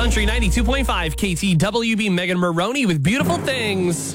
Country 92.5 KTWB. Megan Maroney with Beautiful Things.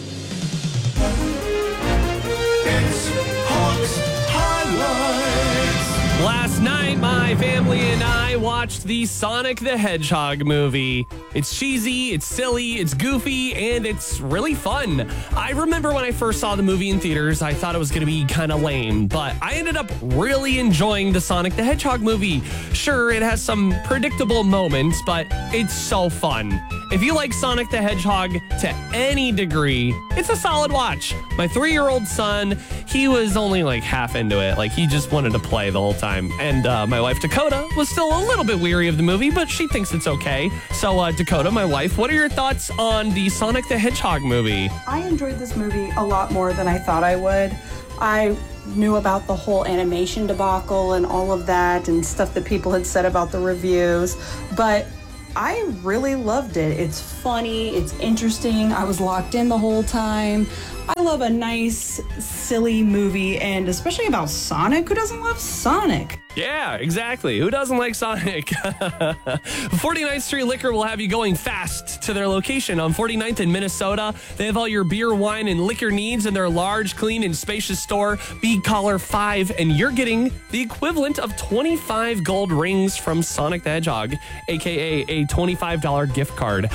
It's Hawks Highlights. Last night, my family and I watched the Sonic the Hedgehog movie. It's cheesy, it's silly, it's goofy, and it's really fun. I remember when I first saw the movie in theaters, I thought it was going to be kind of lame, but I ended up really enjoying the Sonic the Hedgehog movie. Sure, it has some predictable moments, but it's so fun. If you like Sonic the Hedgehog to any degree, it's a solid watch. My 3-year-old son, he was only like half into it. Like, he just wanted to play the whole time. And my wife, Dakota, was still a little bit weary of the movie, but she thinks it's okay. So, Dakota, my wife, what are your thoughts on the Sonic the Hedgehog movie? I enjoyed this movie a lot more than I thought I would. I knew about the whole animation debacle and all of that and stuff that people had said about the reviews, but I really loved it. It's funny, it's interesting. I was locked in the whole time. I love a nice, silly movie, and especially about Sonic. Who doesn't love Sonic? Yeah, exactly. Who doesn't like Sonic? 49th Street Liquor will have you going fast to their location on 49th in Minnesota. They have all your beer, wine, and liquor needs in their large, clean, and spacious store. Be caller 5, and you're getting the equivalent of 25 gold rings from Sonic the Hedgehog, a.k.a. a $25 gift card.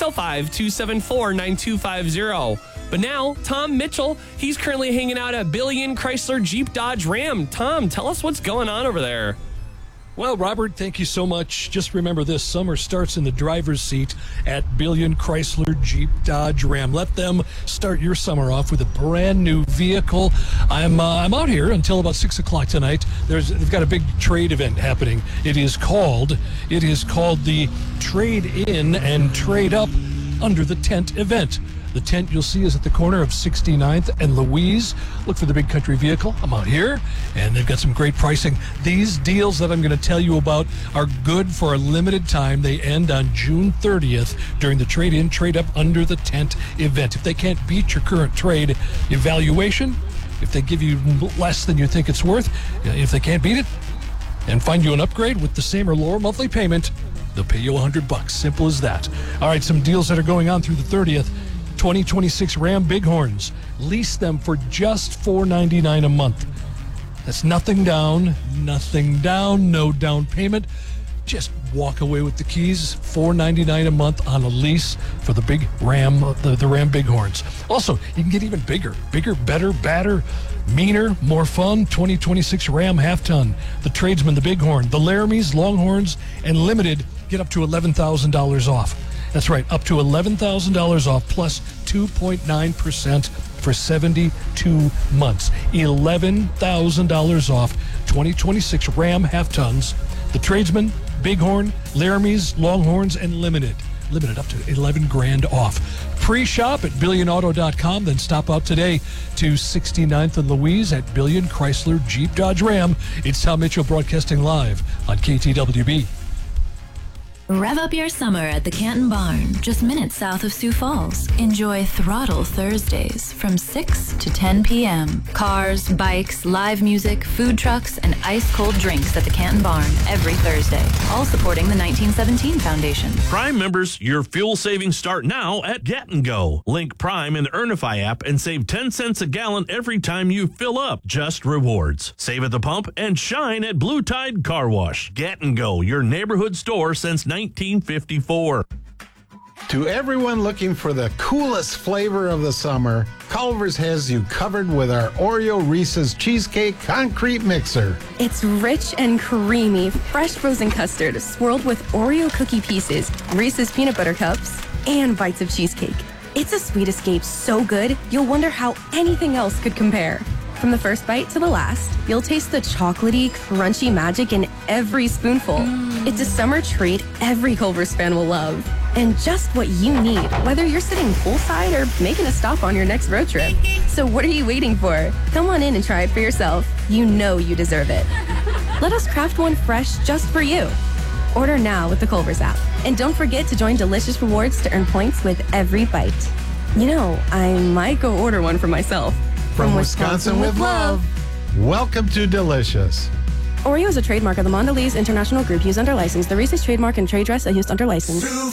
605-274-9250. But now, Tom Mitchell, he's currently hanging out at Billion Chrysler Jeep Dodge Ram. Tom, tell us what's going on over there. Well, Robert, thank you so much. Just remember this, summer starts in the driver's seat at Billion Chrysler Jeep Dodge Ram. Let them start your summer off with a brand new vehicle. I'm out here until about 6 o'clock tonight. They've got a big trade event happening. It is called the Trade In and Trade Up Under the Tent event. The tent you'll see is at the corner of 69th and Louise. Look for the big country vehicle. I'm out here, and they've got some great pricing. These deals that I'm going to tell you about are good for a limited time. They end on June 30th during the Trade-In, Trade-Up Under the Tent event. If they can't beat your current trade evaluation, if they give you less than you think it's worth, if they can't beat it and find you an upgrade with the same or lower monthly payment, they'll pay you $100. Simple as that. All right, some deals that are going on through the 30th. 2026 Ram Bighorns. Lease them for just $499 a month. That's nothing down, no down payment. Just walk away with the keys, $499 a month on a lease for the big Ram, the Ram Bighorns. Also, you can get even bigger, better, badder, meaner, more fun. 2026 Ram Half-Ton, the Tradesman, the Bighorn, the Laramies, Longhorns, and Limited get up to $11,000 off. That's right, up to $11,000 off plus 2.9% for 72 months. $11,000 off 2026 Ram Half-Tons, the Tradesman, Bighorn, Laramies, Longhorns, and Limited. Limited up to $11,000 off. Pre-shop at BillionAuto.com, then stop out today to 69th and Louise at Billion Chrysler Jeep Dodge Ram. It's Tom Mitchell broadcasting live on KTWB. Rev up your summer at the Canton Barn, just minutes south of Sioux Falls. Enjoy Throttle Thursdays from 6 to 10 p.m. Cars, bikes, live music, food trucks, and ice-cold drinks at the Canton Barn every Thursday, all supporting the 1917 Foundation. Prime members, your fuel savings start now at Get & Go. Link Prime in the Earnify app and save 10 cents a gallon every time you fill up. Just rewards. Save at the pump and shine at Blue Tide Car Wash. Get & Go, your neighborhood store since 1954. To everyone looking for the coolest flavor of the summer, Culver's has you covered with our Oreo Reese's Cheesecake Concrete Mixer. It's rich and creamy, fresh frozen custard swirled with Oreo cookie pieces, Reese's peanut butter cups, and bites of cheesecake. It's a sweet escape so good, you'll wonder how anything else could compare. From the first bite to the last, you'll taste the chocolatey, crunchy magic in every spoonful. It's a summer treat every Culver's fan will love. And just what you need, whether you're sitting poolside or making a stop on your next road trip. So what are you waiting for? Come on in and try it for yourself. You know you deserve it. Let us craft one fresh just for you. Order now with the Culver's app. And don't forget to join Delicious Rewards to earn points with every bite. You know, I might go order one for myself. From Wisconsin with love. Welcome to Delicious. Oreo is a trademark of the Mondelez International Group used under license. The Reese's trademark and trade dress are used under license.